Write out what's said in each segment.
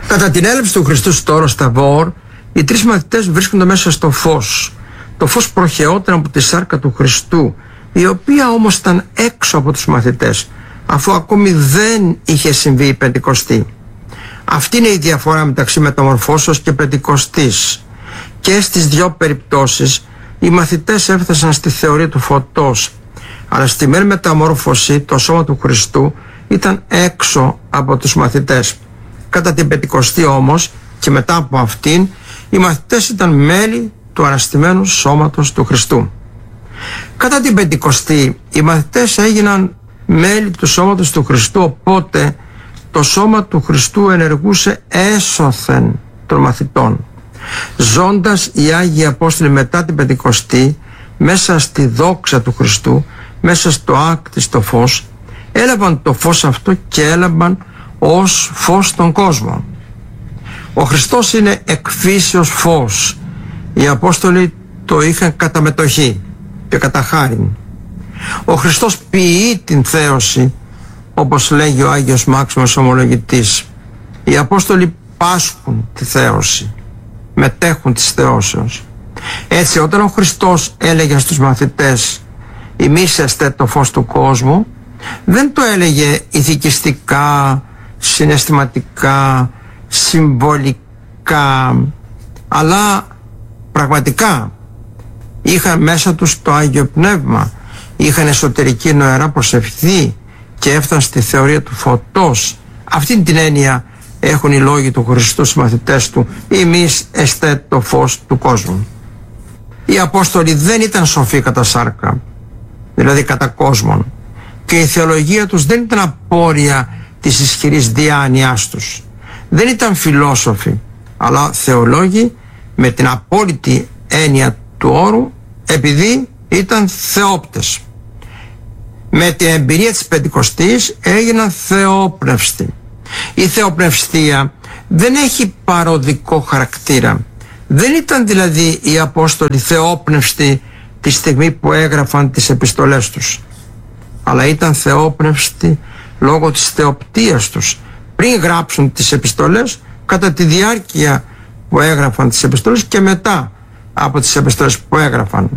Κατά την έλευση του Χριστού στο όρος Ταβόρ, οι τρεις μαθητές βρίσκονται μέσα στο φως. Το φως προχαιόταν από τη σάρκα του Χριστού, η οποία όμως ήταν έξω από τους μαθητές, αφού ακόμη δεν είχε συμβεί η Πεντηκοστή. Αυτή είναι η διαφορά μεταξύ μεταμορφώσεως και Πεντηκοστής. Και στις δυο περιπτώσεις οι μαθητές έφτασαν στη θεωρία του φωτός, αλλά στη μέρα μεταμόρφωση το σώμα του Χριστού ήταν έξω από τους μαθητές. Κατά την Πεντηκοστή όμως και μετά από αυτήν, οι μαθητές ήταν μέλη του αναστημένου σώματος του Χριστού. Κατά την Πεντηκοστή οι μαθητές έγιναν μέλη του σώματος του Χριστού, οπότε το σώμα του Χριστού ενεργούσε έσωθεν των μαθητών. Ζώντας οι Άγιοι Απόστολοι μετά την Πεντηκοστή μέσα στη δόξα του Χριστού, μέσα στο άκτιστο φως, έλαβαν το φως αυτό και έλαβαν ως φως τον κόσμο. Ο Χριστός είναι εκφύσεως φως. Οι Απόστολοι το είχαν κατά μετοχή και κατά χάριν. Ο Χριστός ποιεί την θέωση, όπως λέγει ο Άγιος Μάξιμος Ομολογητής. Οι Απόστολοι πάσχουν τη θέωση, μετέχουν της θεώσεως. Έτσι, όταν ο Χριστός έλεγε στους μαθητές «Ημίσεστε το φως του κόσμου», δεν το έλεγε ηθικιστικά, συναισθηματικά, συμβολικά, αλλά πραγματικά είχαν μέσα τους το Άγιο Πνεύμα, είχαν εσωτερική νοερά προσευχή και έφτασαν στη θεωρία του φωτός. Αυτή την έννοια έχουν οι λόγοι του Χριστού στους μαθητές του «Εμείς εστέ το φως του κόσμου». Οι Απόστολοι δεν ήταν σοφοί κατά σάρκα, δηλαδή κατά κόσμον, και η θεολογία τους δεν ήταν απόρρια της ισχυρής διάνοιάς τους. Δεν ήταν φιλόσοφοι, αλλά θεολόγοι με την απόλυτη έννοια του όρου, επειδή ήταν θεόπτες. Με την εμπειρία της Πεντηκοστής έγιναν θεόπνευστοι. Η θεοπνευστία δεν έχει παροδικό χαρακτήρα. Δεν ήταν δηλαδή οι Απόστολοι θεόπνευστοι τη στιγμή που έγραφαν τις επιστολές τους, αλλά ήταν θεόπνευστοι λόγω της θεοπτείας τους πριν γράψουν τις επιστολές, κατά τη διάρκεια που έγραφαν τις επιστολές και μετά από τις επιστολές που έγραφαν.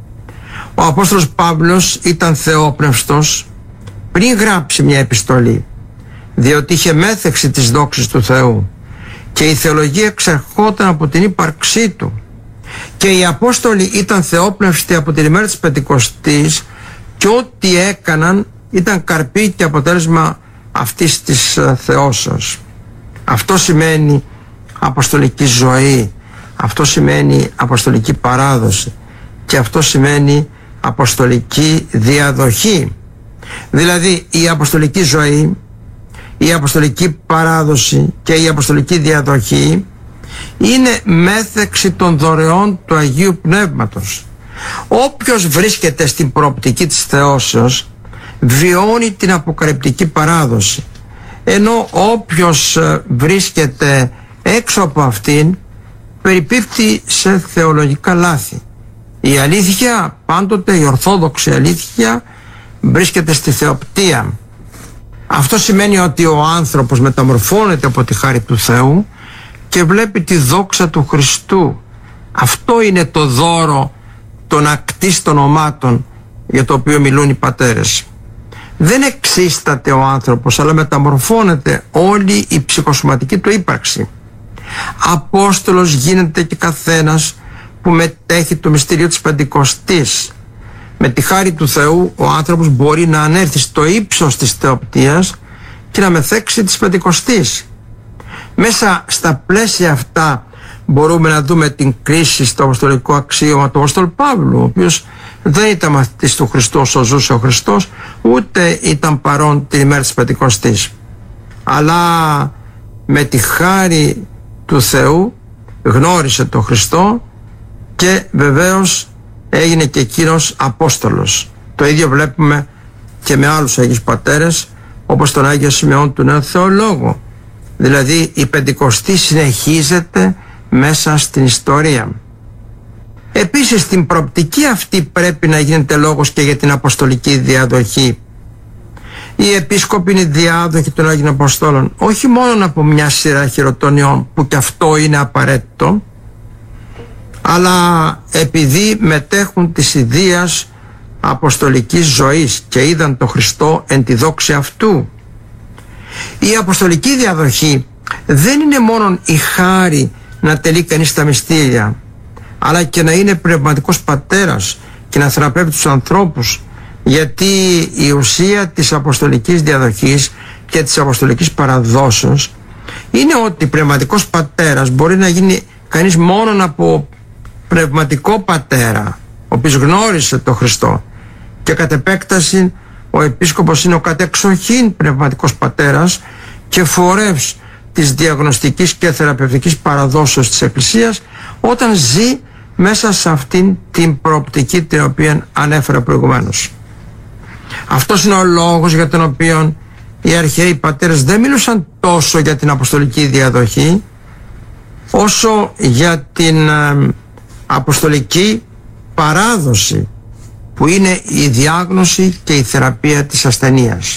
Ο Απόστολος Παύλος ήταν θεόπνευστος πριν γράψει μια επιστολή, διότι είχε μέθεξη της δόξης του Θεού και η θεολογία εξερχόταν από την ύπαρξή του. Και οι Απόστολοι ήταν θεόπνευστοι από την ημέρα της Πεντηκοστής και ό,τι έκαναν ήταν καρπή και αποτέλεσμα αυτής της θεώσεως. Αυτό σημαίνει αποστολική ζωή, αυτό σημαίνει αποστολική παράδοση και αυτό σημαίνει αποστολική διαδοχή. Δηλαδή η αποστολική ζωή, η αποστολική παράδοση και η αποστολική διαδοχή είναι μέθεξη των δωρεών του Αγίου Πνεύματος. Όποιος βρίσκεται στην προοπτική της θεώσεως βιώνει την αποκαλυπτική παράδοση, ενώ όποιος βρίσκεται έξω από αυτήν περιπίπτει σε θεολογικά λάθη. Η αλήθεια, πάντοτε η ορθόδοξη αλήθεια, βρίσκεται στη θεοπτεία. Αυτό σημαίνει ότι ο άνθρωπος μεταμορφώνεται από τη χάρη του Θεού και βλέπει τη δόξα του Χριστού. Αυτό είναι το δώρο των ακτίστων ομάτων για το οποίο μιλούν οι πατέρες. Δεν εξίσταται ο άνθρωπος, αλλά μεταμορφώνεται όλη η ψυχοσωματική του ύπαρξη. Απόστολος γίνεται και καθένας που μετέχει το μυστήριο της Πεντηκοστής. Με τη χάρη του Θεού ο άνθρωπος μπορεί να ανέρθει στο ύψος της θεοπτείας και να μεθέξει της Πεντηκοστής. Μέσα στα πλαίσια αυτά μπορούμε να δούμε την κρίση στο αποστολικό αξίωμα του Απόστολου Παύλου, ο οποίος δεν ήταν μαθητής του Χριστού όσο ζούσε ο Χριστός, ούτε ήταν παρόν την ημέρα της Πεντηκοστής. Αλλά με τη χάρη του Θεού γνώρισε τον Χριστό και βεβαίως έγινε και εκείνος Απόστολος. Το ίδιο βλέπουμε και με άλλους Αγίους Πατέρες, όπως τον Άγιο Σιμεών του Νέου Θεολόγου. Δηλαδή η Πεντηκοστή συνεχίζεται μέσα στην ιστορία. Επίσης στην προοπτική αυτή πρέπει να γίνεται λόγος και για την αποστολική διαδοχή. Οι επίσκοποι είναι διάδοχοι των Άγιων Αποστόλων, όχι μόνο από μια σειρά χειροτονιών που και αυτό είναι απαραίτητο, αλλά επειδή μετέχουν της ιδείας αποστολικής ζωής και είδαν τον Χριστό εν τη δόξη αυτού. Η αποστολική διαδοχή δεν είναι μόνο η χάρη να τελεί κανείς τα μυστήρια, αλλά και να είναι πνευματικός πατέρας και να θεραπεύει τους ανθρώπους, γιατί η ουσία της αποστολικής διαδοχής και της αποστολικής παραδόσεως είναι ότι πνευματικός πατέρας μπορεί να γίνει κανείς μόνο από πνευματικό πατέρα, ο οποίος γνώρισε τον Χριστό, και κατ' επέκταση ο επίσκοπος είναι ο κατεξοχήν πνευματικός πατέρας και φορεύς της διαγνωστικής και θεραπευτικής παραδόσεως της Εκκλησίας, όταν ζει μέσα σε αυτήν την προοπτική την οποία ανέφερα προηγουμένως. Αυτός είναι ο λόγος για τον οποίο οι αρχαίοι πατέρες δεν μιλούσαν τόσο για την αποστολική διαδοχή, όσο για την αποστολική παράδοση, που είναι η διάγνωση και η θεραπεία της ασθενείας.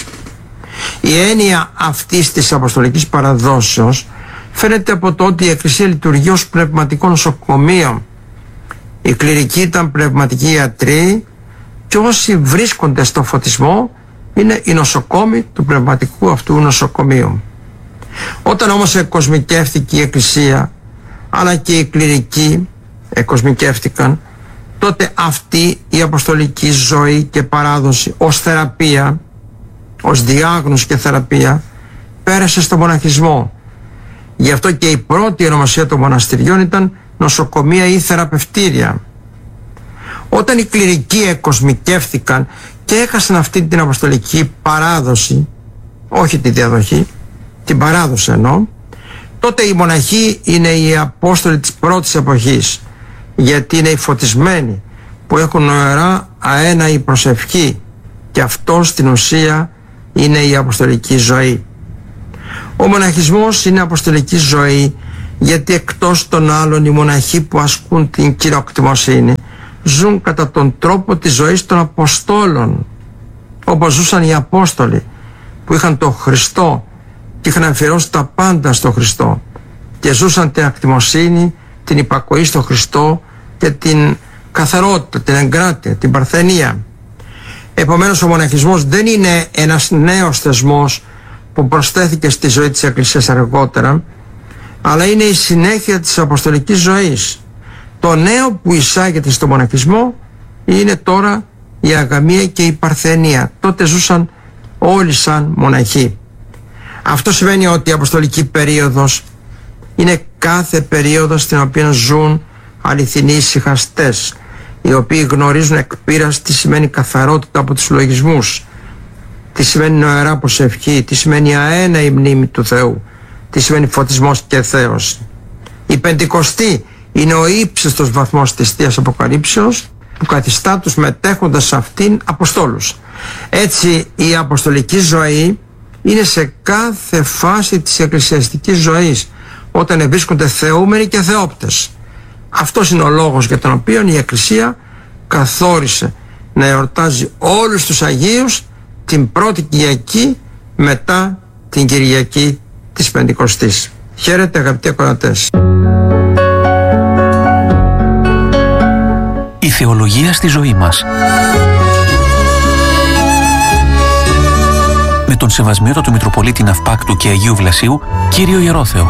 Η έννοια αυτής της αποστολικής παραδόσεως φαίνεται από το ότι η Εκκλησία λειτουργεί ως πνευματικό νοσοκομείο. Οι κληρικοί ήταν πνευματικοί ιατροί και όσοι βρίσκονται στο φωτισμό είναι οι νοσοκόμοι του πνευματικού αυτού νοσοκομείου. Όταν όμως εκοσμικεύτηκε η Εκκλησία, αλλά και οι κληρικοί εκοσμικεύτηκαν, τότε αυτή η αποστολική ζωή και παράδοση ως θεραπεία, ως διάγνωση και θεραπεία, πέρασε στο μοναχισμό. Γι' αυτό και η πρώτη ονομασία των μοναστηριών ήταν νοσοκομεία ή θεραπευτήρια. Όταν οι κληρικοί εκοσμικεύθηκαν και έχασαν αυτή την αποστολική παράδοση, όχι τη διαδοχή, την παράδοση εννοώ, τότε οι μοναχοί είναι οι Απόστολοι της πρώτης εποχής, γιατί είναι οι φωτισμένοι που έχουν νοερά αέναη προσευχή, και αυτό στην ουσία είναι η αποστολική ζωή. Ο μοναχισμός είναι αποστολική ζωή, γιατί εκτός των άλλων οι μοναχοί που ασκούν την κυριοκτημοσύνη ζουν κατά τον τρόπο της ζωής των Αποστόλων, όπως ζούσαν οι Απόστολοι που είχαν τον Χριστό και είχαν αφιερώσει τα πάντα στον Χριστό και ζούσαν την ακτημοσύνη, την υπακοή στον Χριστό και την καθαρότητα, την εγκράτεια, την παρθενία. Επομένως ο μοναχισμός δεν είναι ένας νέος θεσμός που προσθέθηκε στη ζωή της Εκκλησίας αργότερα, αλλά είναι η συνέχεια της αποστολικής ζωής. Το νέο που εισάγεται στο μοναχισμό είναι τώρα η αγαμία και η παρθενία. Τότε ζούσαν όλοι σαν μοναχοί. Αυτό σημαίνει ότι η αποστολική περίοδος είναι κάθε περίοδος στην οποία ζουν αληθινοί ησυχαστές, οι οποίοι γνωρίζουν εκ πείρας τι σημαίνει καθαρότητα από τους λογισμούς, τι σημαίνει νοερά προσευχή, τι σημαίνει αέναη μνήμη του Θεού, τι σημαίνει φωτισμός και θέωση. Η Πεντηκοστή είναι ο ύψιστος βαθμός της Θείας Αποκαλύψεως που καθιστά τους μετέχοντας σε αυτήν Αποστόλους. Έτσι η αποστολική ζωή είναι σε κάθε φάση της εκκλησιαστικής ζωής, όταν βρίσκονται θεούμενοι και θεόπτες. Αυτός είναι ο λόγος για τον οποίο η Εκκλησία καθόρισε να εορτάζει όλους τους Αγίους την πρώτη Κυριακή μετά την Κυριακή της Πεντηκοστής. Χαίρετε αγαπητοί ακροατές. Η θεολογία στη ζωή μας. Με τον Σεβασμιότατο Μητροπολίτη Ναυπάκτου και Αγίου Βλασίου, Κύριο Ιερόθεο.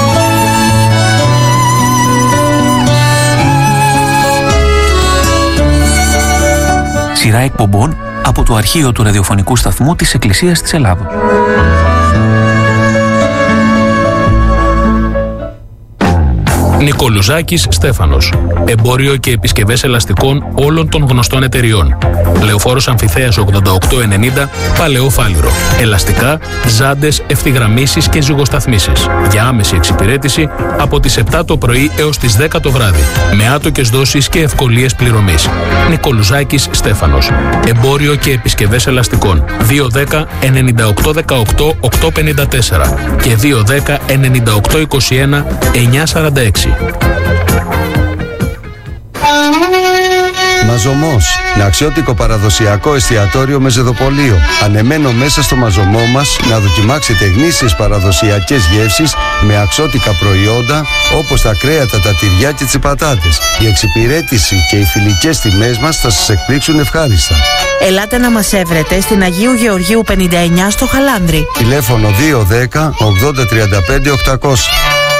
Σειρά εκπομπών από το αρχείο του ραδιοφωνικού σταθμού της Εκκλησίας της Ελλάδος. Νικολουζάκης Στέφανος. Εμπόριο και επισκευές ελαστικών όλων των γνωστών εταιριών. Λεωφόρος Αμφιθέας 8890, Παλαιό Φάληρο. Ελαστικά, ζάντες, ευθυγραμμίσεις και ζυγοσταθμίσεις. Για άμεση εξυπηρέτηση από τις 7 το πρωί έως τις 10 το βράδυ. Με άτοκες δόσεις και ευκολίες πληρωμής. Νικολουζάκης Στέφανος. Εμπόριο και επισκευές ελαστικών. 210 9818 854 και 210 9821 946. Μαζωμός. Ναξιώτικο παραδοσιακό εστιατόριο με ζεδοπολείο. Ανεμένο μέσα στο μαζωμό μας να δοκιμάξετε γνήσιες παραδοσιακές γεύσεις με αξιώτικα προϊόντα όπως τα κρέατα, τα τυριά και τις πατάτες. Η εξυπηρέτηση και οι φιλικές τιμές μας θα σας εκπλήξουν ευχάριστα. Ελάτε να μας έβρετε στην Αγίου Γεωργίου 59 στο Χαλάνδρι. Τηλέφωνο 210 80 35 800.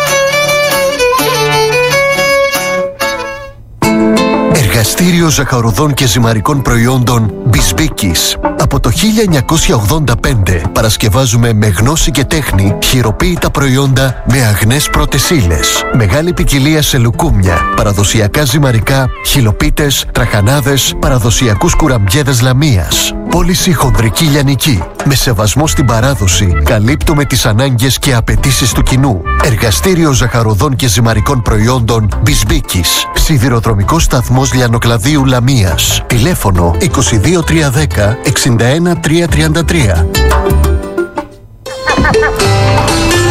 Εργαστήριο ζαχαροδών και ζυμαρικών προϊόντων Μπισμπίκης. Από το 1985 παρασκευάζουμε με γνώση και τέχνη χειροποίητα προϊόντα με αγνές πρώτες ύλες. Μεγάλη ποικιλία σε λουκούμια, παραδοσιακά ζυμαρικά, χυλοπίτες, τραχανάδες, παραδοσιακούς κουραμπιέδες λαμίας. Πώληση χονδρική λιανική. Με σεβασμό στην παράδοση, καλύπτουμε τις ανάγκες και απαιτήσεις του κοινού. Εργαστήριο ζαχαροδών και ζυμαρικών προϊόντων Μπισμπίκης. Σιδηροδρομικός σταθμός Λιανοκλαδίου Λαμίας. Τηλέφωνο 22310 61333.